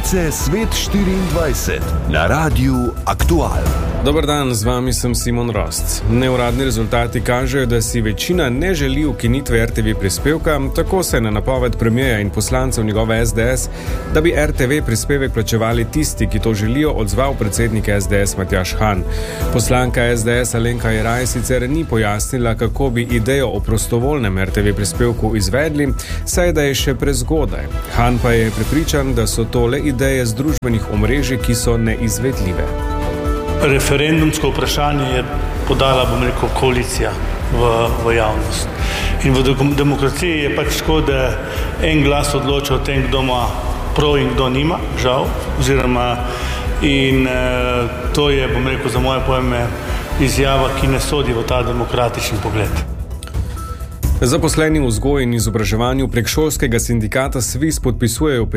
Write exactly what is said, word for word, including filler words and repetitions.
Novice Svet štiriindvajset na Radiu Aktual. Dober dan, z vami sem Simon Rost. Neuradni rezultati kažejo, da si večina ne želi ukinitve R T V prispevka, tako se na napoved premierja in poslancev njegove S D S, da bi R T V prispevek plačevali tisti, ki to želijo, odzval predsednik S D S Matjaž Han. Poslanka S D S Alenka Jeraj sicer ni pojasnila, kako bi idejo o prostovoljnem R T V prispevku izvedli, saj da je še prezgodaj. Han pa je prepričan, da so to le ideje z družbenih omrežij, ki so neizvedljive. Referendumsko vprašanje je podala, bom rekel, koalicija v, v javnost. In v demokraciji je pač tako, da en glas odloča o tem, kdo ima prav in kdo nima, žal, oziroma in eh, to je, bom rekel, za moje pojme izjava, ki ne sodi v ta demokratični pogled. Zaposleni v vzgoji in izobraževanju prek šolskega sindikata SVIZ podpisujejo